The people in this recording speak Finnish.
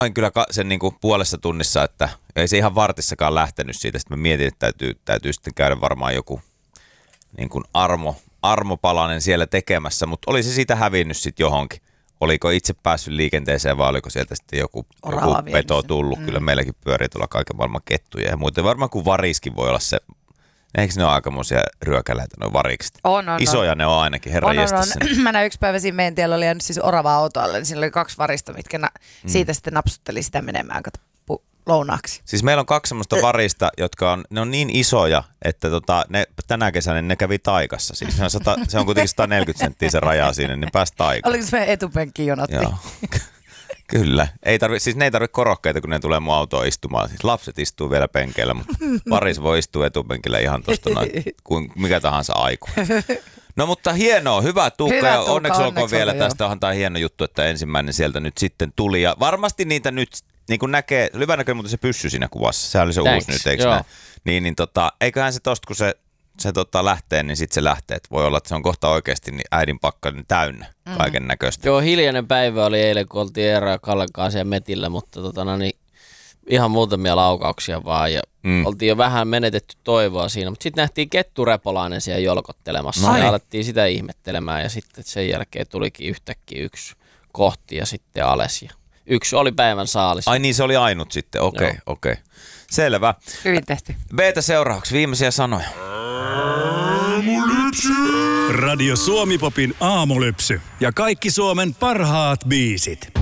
Olin kyllä sen niin kuin puolessa tunnissa, että ei se ihan vartissakaan lähtenyt siitä. Sitten mä mietin, että täytyy sitten käydä varmaan joku niin kuin armopalanen siellä tekemässä, mutta oli se siitä hävinnyt sitten johonkin. Oliko itse päässyt liikenteeseen vai oliko sieltä sitten joku peto tullut? Kyllä meilläkin pyörii tuolla kaiken maailman kettuja ja muuten. Varmaan kuin variskin voi olla se. Eikö ne ole aikamoisia ryökäläitä, nuo varikset? On. Isoja ne on ainakin, herran jestas. Mä näin yksi päivä siinä meidän tiellä oli jäänyt siis oravaa autoalle, niin siinä oli 2 varista, mitkä siitä sitten napsutteli sitä menemään lounaaksi. Siis meillä on 2 semmoista varista, jotka ne on niin isoja, että ne, tänä kesänä ne kävi taikassa. Siis se on kuitenkin 140 senttiä se raja siinä, niin pääsi taikaan. Oliko se meidän etupenkki jonotti? Joo. Kyllä. Siis ne ei tarvitse korokkeita, kun ne tulee mun autoon istumaan. Siis lapset istuu vielä penkeillä, mutta varis voi istua etupenkillä ihan tuosta noin, kuin mikä tahansa aiku. No mutta hienoa, hyvä Tuukka ja onneksi olkoon vielä tästä. Onhan tämä hieno juttu, että ensimmäinen sieltä nyt sitten tuli. Ja varmasti niitä nyt niin kuin näkee, hyvä näköinen, mutta se pyssy siinä kuvassa. Sehän oli se uusi nyt, eikö näin? Niin eiköhän se tosta, kun se lähtee, niin sitten se lähtee. Et voi olla, että se on kohta oikeasti niin äidin pakkainen täynnä kaiken näköistä. Joo, hiljainen päivä oli eilen, kun oltiin Eero ja Kallen kanssa siellä metillä, mutta ihan muutamia laukauksia vaan. Ja oltiin jo vähän menetetty toivoa siinä, mutta sitten nähtiin ketturepolainen siellä jolkottelemassa. Ja alettiin sitä ihmettelemään ja sitten sen jälkeen tulikin yhtäkkiä 1 kohti ja sitten ales. Ja 1 oli päivän saalis. Ai niin, se oli ainut sitten, okei. Selvä. Hyvin tehty. B:tä seuraavaksi, viimeisiä sanoja. Radio Suomi-popin aamulypsy ja kaikki Suomen parhaat biisit.